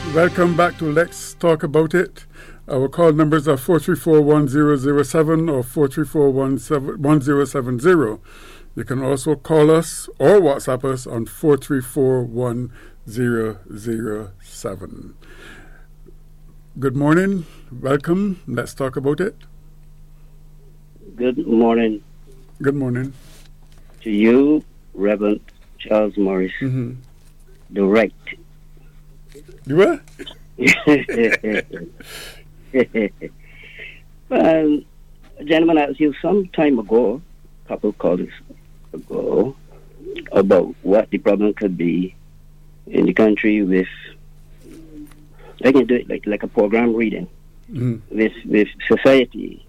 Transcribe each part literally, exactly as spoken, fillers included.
Welcome back to Let's Talk About It. Our call numbers are four three four, one zero zero seven or four three four, one zero seven zero. You can also call us or WhatsApp us on four three four, one zero zero seven. Good morning. Welcome. Let's talk about it. Good morning. Good morning. To you, Reverend Charles Morris. Mm-hmm. The right. You what? Well, a gentleman asked you some time ago, a couple of calls ago, about what the problem could be in the country with, I can do it like, like a program reading, Mm-hmm. with, with society.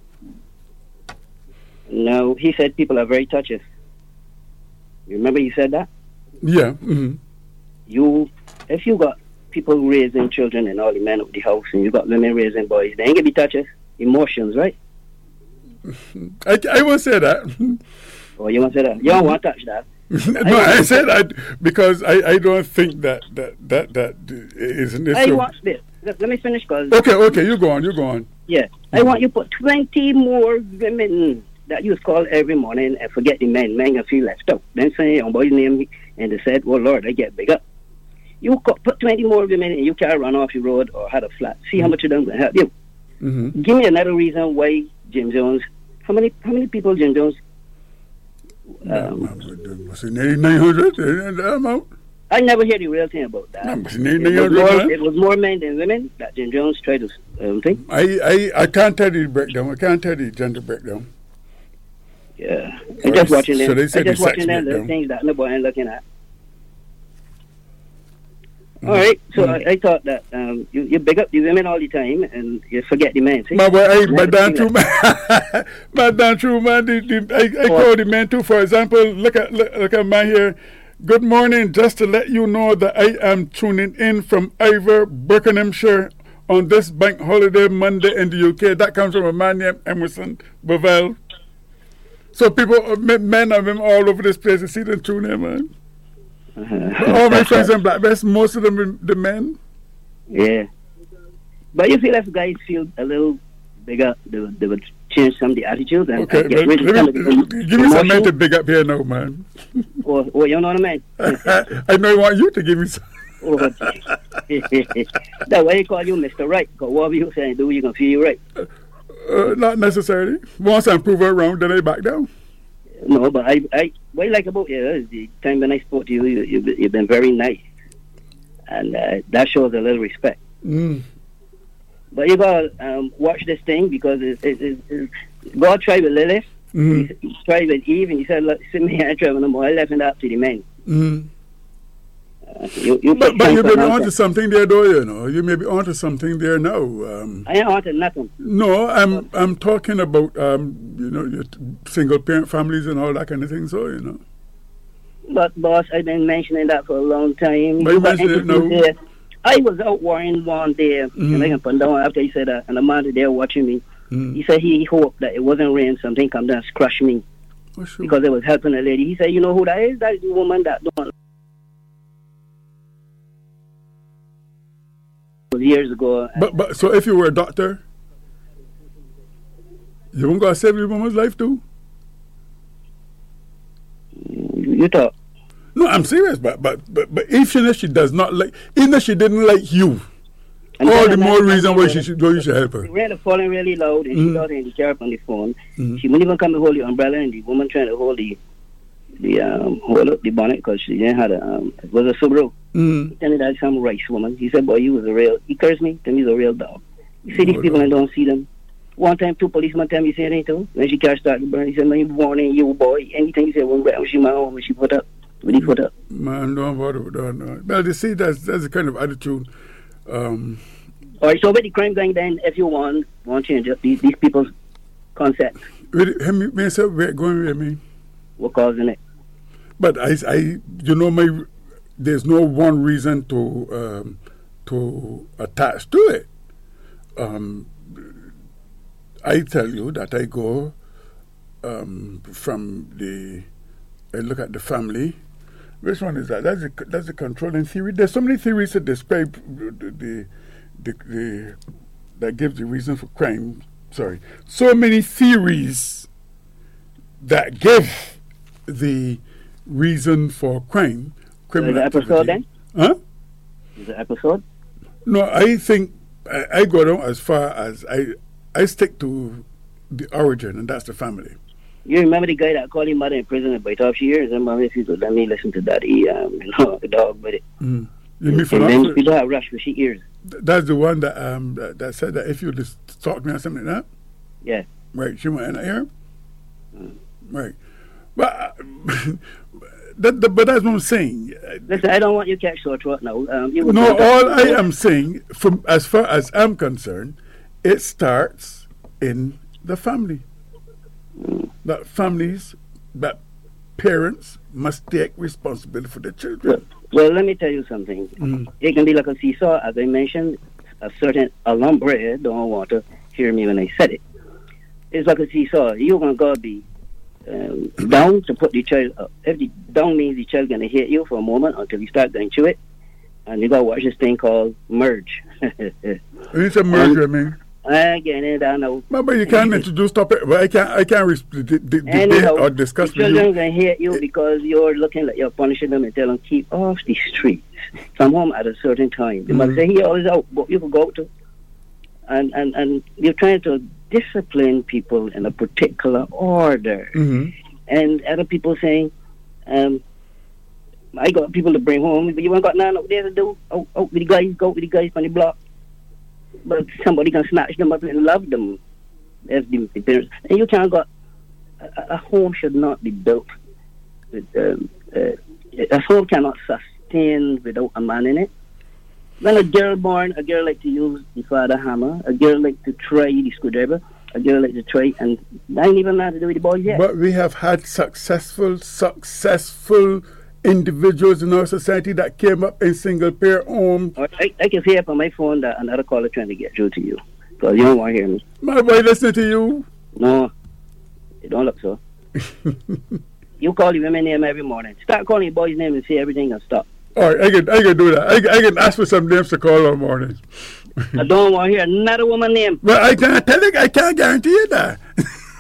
Now, he said people are very touchy. You remember he said that? Yeah. Mm-hmm. You, if you got people raising children and all the men of the house, and you got women raising boys, they ain't gonna be touches emotions, right? I, I won't say that. Or you want to say that? You don't want to touch that. No, I, I said I because I, I don't think that that that that is an issue. I want this. Let, let me finish, cause okay, okay, you go on, you go on. yeah, I want you to put twenty more women that you call every morning and forget the men. Men gonna feel left out. Then say your boy's name and they said, "Oh Lord, I get bigger." You put twenty more women and you can't run off the road or had a flat. See how much of them can help you. Mm-hmm. Give me another reason why Jim Jones. How many how many people Jim Jones? Um, Was it nine hundred? That amount? I never hear the real thing about that. No, was it It nine was, more, hundred? it was more men than women that Jim Jones tried to um, think. I, I, I can't tell you the breakdown. I can't tell you the gender breakdown. Yeah, I Or just watching so them. they I said just the sex watching them the breakdown. things that nobody ain't looking at. All right, so Mm. I, I thought that um, you, you big up the women all the time and you forget the men. See? My boy, I, my Never damn seen true that. man, my damn true man. The, the, I, I What? call the men too. For example, look at look, look at my here. Good morning. Just to let you know that I am tuning in from Ivor, Buckinghamshire, on this bank holiday Monday in the U K. That comes from a man named Emerson Bovell. So people, men and women all over this place, you see them tune in, man. But all my friends in Black West, most of them are the men. Yeah, but you feel if guys feel a little bigger, they would, they would change some of the attitudes and, Okay, and get let, rid of some of let the me, give me some men to emotion. big up here now, man. Or, or you know what I mean? I know I want you to give me some. Oh, that's why they call you Mister Right, because whatever you say and do, you can feel you right. Uh, not necessarily. Once I'm proven wrong, then I back down. No, but I, I, what I like about you is the time when I spoke to you, you, you you've been very nice, and uh, that shows a little respect. Mm. But you gotta um, watch this thing because it, it, it, it, God tried with Lilith, Mm. he, he tried with Eve, and he said, "Look, sit me here and try with no more." I left it up to the men. Mm. Uh, you, you But, but you may be onto nonsense. something there, though, you know. You may be onto something there now. Um, I ain't wanted nothing. no, I'm I'm talking about, um, you know, your single-parent families and all that kind of thing, so, you know. But boss, I've been mentioning that for a long time. But you got mentioned it entities now. there. I was out worrying one day, Mm. and I can put down after he said that, and a man there watching me. Mm. He said he hoped that it wasn't rain, something come down and crush me Oh, sure. because it was helping a lady. He said, "You know who that is? That is the woman that don't." Years ago, But, but, so if you were a doctor, you won't go to save the woman's life, too? you, you thought. No, I'm serious, but but but, but if she, she does not like, even if she didn't like you, And all then the another more time reason we why were- she should, why you should help her. The rain was falling really loud, and Mm. she got in the car up on the phone. Mm. She wouldn't even come to hold the umbrella, and the woman trying to hold the the um, hold up the bonnet because she didn't have a um, it was a Subaru. Mm. He told me that some rice woman. He said, "Boy, you was a real." He cursed me. Tell me he's a real dog. You see these Oh, people no. and don't see them. One time, two policemen tell me you say anything to. When she car started to burn, he said, "Man, you warning you, boy. Anything you say won't right when she my home when she put up." When he put up. Man, don't bother with that. No. Well, you see, that's, that's the kind of attitude. Um, All right, so with the crime going then, if you want, want to change up these, these people's concept, with, me, me say, where going with me? what causing it? But I, I, you know, my, there's no one reason to um, to attach to it. Um, I tell you that I go um, from the, I look at the family, Which one is that? That's the that's the controlling theory. There's so many theories that describe the the, the, the that gives the reason for crime. Sorry, so many theories that give the reason for crime. Criminal the episode then? Huh? Is the episode? No, I think I, I go down as far as I I stick to the origin, and that's the family. You remember the guy that called his mother in prison and bite off she ears? And mom, if you could let me listen to that, he, um, you know, the dog with it. Mm. You and, and then you don't have rush with she ears. That's the one that um that, that said that if you just talk to me or something like that. Yeah. Right. She went in the ear. Mm. Right. But uh, that, that, but that's what I'm saying. Listen, I don't want you to catch sore throat now. Um, you no, all I am saying, from as far as I'm concerned, it starts in the family. Mm. That families, that parents must take responsibility for their children. Well, well let me tell you something. Mm. It can be like a seesaw, as I mentioned. A certain alumbre don't want to hear me when I said it. It's like a seesaw. You're going to be um, down to put the child up. If the down means the child going to hit you for a moment until you start going through it, and you got to watch this thing called merge. It's a merge, um, I mean. I get it, I know. No, but you can't introduce topic. But I can't, I can't res- d- d- d- Anyhow, or discuss the children can hit you because you're looking like you're punishing them and tell them keep off the streets. Come home at a certain time. They mm-hmm. must say he always out, but you can go to. And, and, and you're trying to discipline people in a particular order. Mm-hmm. And other people saying, um, I got people to bring home, but you ain't got nothing out there to do. Out, out with the guys, go with the guys on the block. But somebody can snatch them up and love them as the parents. And you can't got a, a home should not be built with um, uh, a home cannot sustain without a man in it. When a girl born, a girl like to use the father hammer, a girl like to try the screwdriver, a girl like to try, and I ain't even know how to do with the boys yet. But we have had successful, successful individuals in our society that came up in single pair homes. I, I can hear up on my phone that another caller trying to get through to you because you don't want to hear me. My boy listening to you. No, it don't look so. You call the women name every morning. Start calling your boy's name and say everything and stop. All right, I can I can do that. I, I can ask for some names to call on mornings. I don't want to hear another woman name. But I can't tell you. I can't guarantee you that.